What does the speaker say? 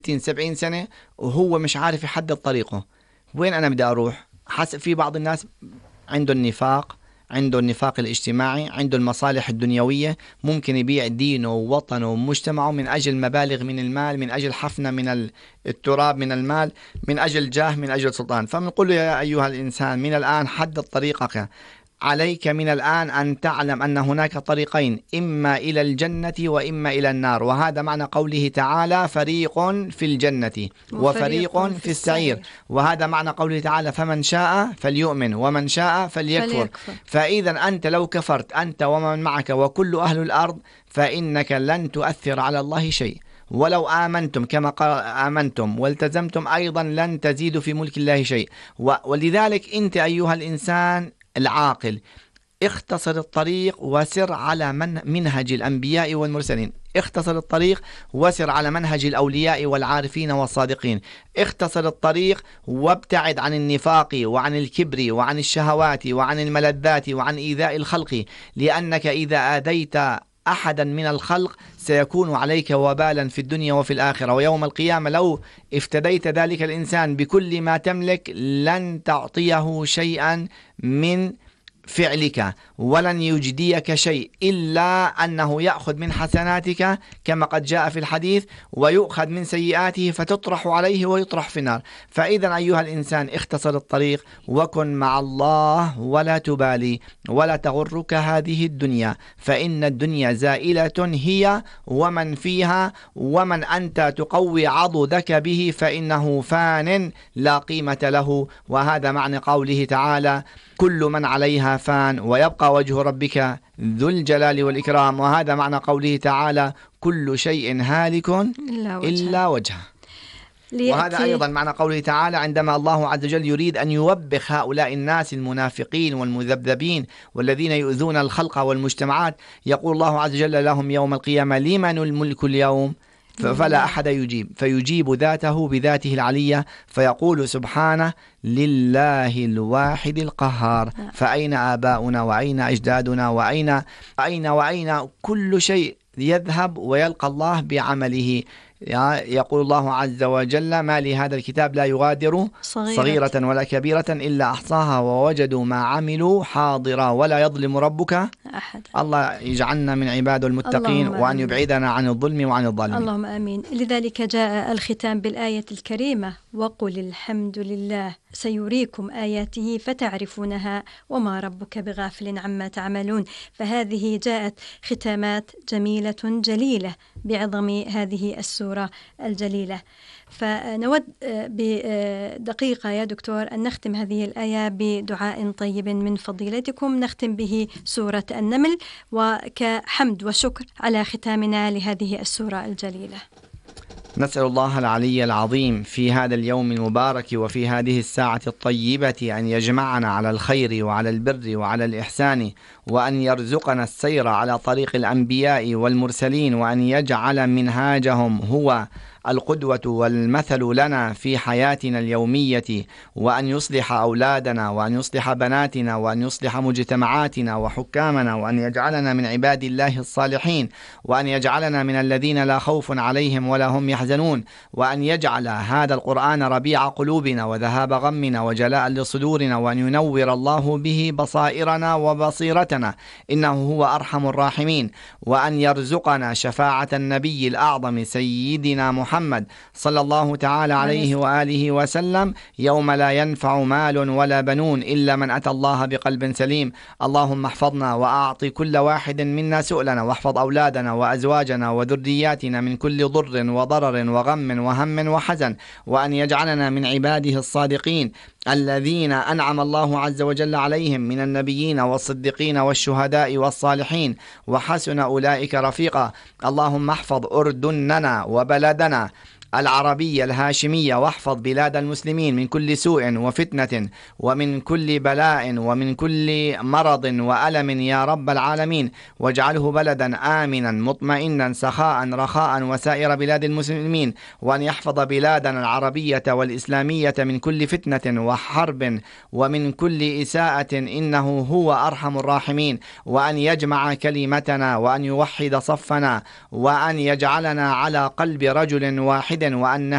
70 سنة وهو مش عارف يحدد طريقه، وين أنا بدي أروح؟ حسب في بعض الناس عنده النفاق، عنده النفاق الاجتماعي، عنده المصالح الدنيوية، ممكن يبيع دينه ووطنه ومجتمعه من أجل مبالغ من المال، من أجل حفنة من التراب من المال، من أجل جاه، من أجل سلطان. فبنقول له يا أيها الإنسان من الآن حدد طريقك، عليك من الآن أن تعلم أن هناك طريقين، إما إلى الجنة وإما إلى النار. وهذا معنى قوله تعالى فريق في الجنة وفريق في السعير. وهذا معنى قوله تعالى فمن شاء فليؤمن ومن شاء فليكفر. فإذا أنت لو كفرت أنت ومن معك وكل أهل الأرض فإنك لن تؤثر على الله شيء، ولو آمنتم كما قال آمنتم والتزمتم أيضا لن تزيدوا في ملك الله شيء. ولذلك أنت أيها الإنسان العاقل اختصر الطريق وسر على منهج الأنبياء والمرسلين، اختصر الطريق وسر على منهج الأولياء والعارفين والصادقين، اختصر الطريق وابتعد عن النفاق وعن الكبر وعن الشهوات وعن الملذات وعن إيذاء الخلق، لأنك إذا آذيت أحدا من الخلق سيكون عليك وبالا في الدنيا وفي الآخرة، ويوم القيامة لو افتديت ذلك الإنسان بكل ما تملك لن تعطيه شيئا من فعلك ولن يجديك شيء إلا أنه يأخذ من حسناتك كما قد جاء في الحديث ويؤخذ من سيئاته فتطرح عليه ويطرح في النار. فإذا أيها الإنسان اختصر الطريق وكن مع الله ولا تبالي ولا تغرك هذه الدنيا، فإن الدنيا زائلة هي ومن فيها، ومن أنت تقوي عضدك به فإنه فان لا قيمة له. وهذا معنى قوله تعالى كل من عليها فان ويبقى وجه ربك ذو الجلال والإكرام. وهذا معنى قوله تعالى كل شيء هالك إلا وجهه. وهذا أيضا معنى قوله تعالى عندما الله عز وجل يريد أن يوبخ هؤلاء الناس المنافقين والمذبذبين والذين يؤذون الخلق والمجتمعات، يقول الله عز وجل لهم يوم القيامة لمن الملك اليوم فلا أحد يجيب، فيجيب ذاته بذاته العلية فيقول سبحانه لله الواحد القهار، فأين آباؤنا وأين أجدادنا وأين كل شيء يذهب ويلقى الله بعمله. يقول الله عز وجل ما لهذا الكتاب لا يغادر صغيرة ولا كبيرة إلا أحصاها ووجدوا ما عملوا حاضرا ولا يظلم ربك أحد. الله يجعلنا من عباده المتقين وأن يبعدنا عن الظلم وعن الظالمين. اللهم آمين. لذلك جاء الختام بالآية الكريمة وقل الحمد لله سيريكم آياته فتعرفونها وما ربك بغافل عما تعملون. فهذه جاءت ختامات جميلة جليلة بعظم هذه السورة الجليلة. فنود بدقيقة يا دكتور أن نختم هذه الآية بدعاء طيب من فضيلتكم نختم به سورة النمل وكحمد وشكر على ختامنا لهذه السورة الجليلة. نسأل الله العلي العظيم في هذا اليوم المبارك وفي هذه الساعة الطيبة أن يجمعنا على الخير وعلى البر وعلى الإحسان، وأن يرزقنا السير على طريق الأنبياء والمرسلين، وأن يجعل منهاجهم هو القدوة والمثل لنا في حياتنا اليومية، وأن يصلح أولادنا وأن يصلح بناتنا وأن يصلح مجتمعاتنا وحكامنا، وأن يجعلنا من عباد الله الصالحين، وأن يجعلنا من الذين لا خوف عليهم ولا هم يحزنون، وأن يجعل هذا القرآن ربيع قلوبنا وذهاب غمنا وجلاء لصدورنا، وأن ينور الله به بصائرنا وبصيرتنا إنه هو أرحم الراحمين، وأن يرزقنا شفاعة النبي الأعظم سيدنا محمد صلى الله تعالى عليه وآله وسلم يوم لا ينفع مال ولا بنون إلا من أتى الله بقلب سليم. اللهم احفظنا وأعطي كل واحد منا سؤلنا، واحفظ أولادنا وأزواجنا وذرياتنا من كل ضر وضرر وغم وهم وحزن، وأن يجعلنا من عباده الصادقين الذين أنعم الله عز وجل عليهم من النبيين والصديقين والشهداء والصالحين وحسن أولئك رفيقا. اللهم احفظ أردننا وبلدنا العربية الهاشمية، واحفظ بلاد المسلمين من كل سوء وفتنة ومن كل بلاء ومن كل مرض وألم يا رب العالمين، واجعله بلدا آمنا مطمئنا سخاء رخاء وسائر بلاد المسلمين، وأن يحفظ بلادنا العربية والإسلامية من كل فتنة وحرب ومن كل إساءة إنه هو أرحم الراحمين، وأن يجمع كلمتنا وأن يوحد صفنا، وأن يجعلنا على قلب رجل واحد وأن